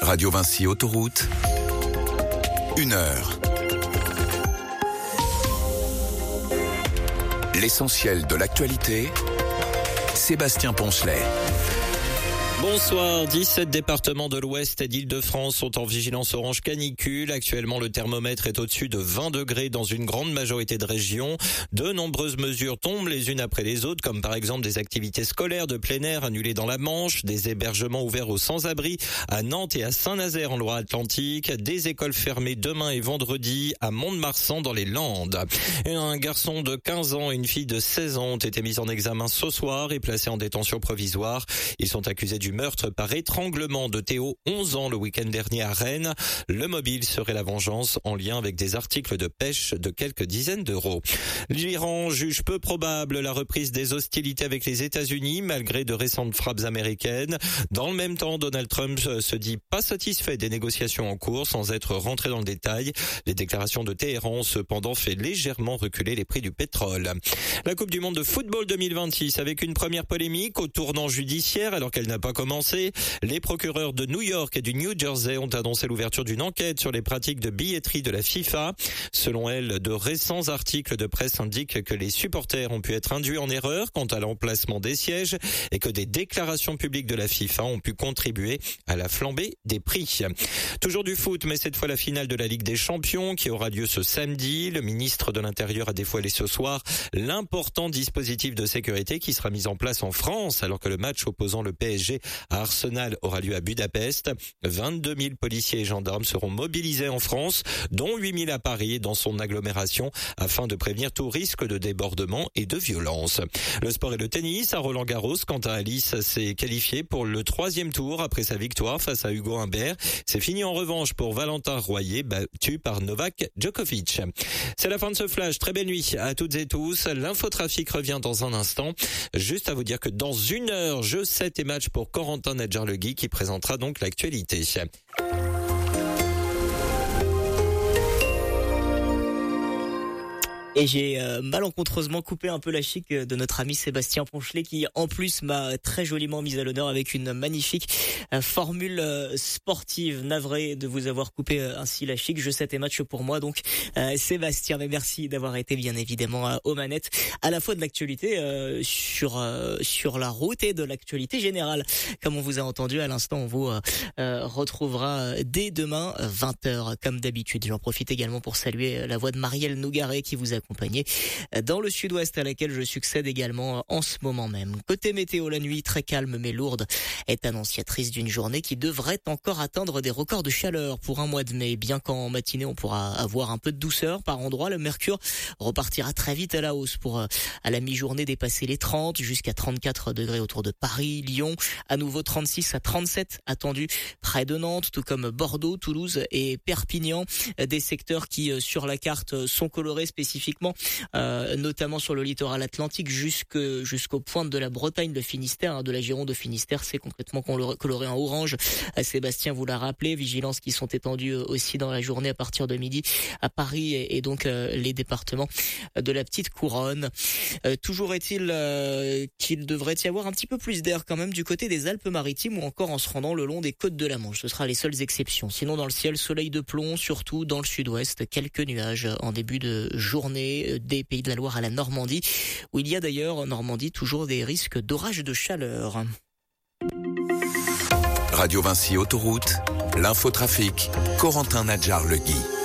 Radio Vinci Autoroute, 1 heure. L'essentiel de l'actualité, Sébastien Poncelet. Bonsoir, 17 départements de l'Ouest et d'Île-de-France sont en vigilance orange canicule. Actuellement, le thermomètre est au-dessus de 20 degrés dans une grande majorité de régions. De nombreuses mesures tombent les unes après les autres, comme par exemple des activités scolaires de plein air annulées dans la Manche, des hébergements ouverts aux sans-abri à Nantes et à Saint-Nazaire en Loire-Atlantique, des écoles fermées demain et vendredi à Mont-de-Marsan dans les Landes. Et un garçon de 15 ans et une fille de 16 ans ont été mis en examen ce soir et placés en détention provisoire. Ils sont accusés du meurtre par étranglement de Théo, 11 ans, le week-end dernier à Rennes. Le mobile serait la vengeance en lien avec des articles de pêche de quelques dizaines d'euros. L'Iran juge peu probable la reprise des hostilités avec les États-Unis malgré de récentes frappes américaines. Dans le même temps, Donald Trump se dit pas satisfait des négociations en cours sans être rentré dans le détail. Les déclarations de Téhéran ont cependant fait légèrement reculer les prix du pétrole. La Coupe du Monde de football 2026 avec une première polémique au tournant judiciaire alors qu'elle n'a pas commencé. Les procureurs de New York et du New Jersey ont annoncé l'ouverture d'une enquête sur les pratiques de billetterie de la FIFA. Selon elle, de récents articles de presse indiquent que les supporters ont pu être induits en erreur quant à l'emplacement des sièges et que des déclarations publiques de la FIFA ont pu contribuer à la flambée des prix. Toujours du foot, mais cette fois la finale de la Ligue des Champions qui aura lieu ce samedi. Le ministre de l'Intérieur a dévoilé ce soir l'important dispositif de sécurité qui sera mis en place en France alors que le match opposant le PSG à Arsenal aura lieu à Budapest. 22 000 policiers et gendarmes seront mobilisés en France, dont 8 000 à Paris et dans son agglomération, afin de prévenir tout risque de débordement et de violence. Le sport et le tennis, à Roland-Garros, quant à Alice s'est qualifiée pour le 3e tour après sa victoire face à Hugo Humbert. C'est fini en revanche pour Valentin Royer, battu par Novak Djokovic. C'est la fin de ce flash. Très belle nuit à toutes et tous. L'infotrafic revient dans un instant. Juste à vous dire que dans 1 heure, jeu 7 et match pour Corentin Nadjar-Legui qui présentera donc l'actualité. Et j'ai malencontreusement coupé un peu la chic de notre ami Sébastien Poncelet qui en plus m'a très joliment mise à l'honneur avec une magnifique formule sportive. Navré de vous avoir coupé ainsi la chic. Je sais tes matchs pour moi donc Sébastien, mais merci d'avoir été bien évidemment aux manettes à la fois de l'actualité sur la route et de l'actualité générale. Comme on vous a entendu à l'instant, on vous retrouvera dès demain 20h comme d'habitude. J'en profite également pour saluer la voix de Marielle Nougaret qui vous accompagné dans le sud-ouest à laquelle je succède également en ce moment même. Côté météo, la nuit très calme mais lourde est annonciatrice d'une journée qui devrait encore atteindre des records de chaleur pour un mois de mai. Bien qu'en matinée on pourra avoir un peu de douceur par endroits, le mercure repartira très vite à la hausse pour à la mi-journée dépasser les 30 jusqu'à 34 degrés autour de Paris, Lyon, à nouveau 36 à 37 attendus près de Nantes, tout comme Bordeaux, Toulouse et Perpignan, des secteurs qui sur la carte sont colorés spécifiquement, notamment sur le littoral atlantique jusqu'aux pointes de la Bretagne, le Finistère, de la Gironde au Finistère, c'est complètement coloré en orange. Sébastien vous l'a rappelé, vigilances qui sont étendues aussi dans la journée à partir de midi à Paris et donc les départements de la petite couronne. Toujours est-il qu'il devrait y avoir un petit peu plus d'air quand même du côté des Alpes-Maritimes ou encore en se rendant le long des côtes de la Manche. Ce sera les seules exceptions. Sinon dans le ciel, soleil de plomb, surtout dans le sud-ouest, quelques nuages en début de journée des Pays de la Loire à la Normandie, où il y a d'ailleurs en Normandie toujours des risques d'orages de chaleur. Radio Vinci Autoroute, l'infotrafic, Corentin Nadjar-Legui.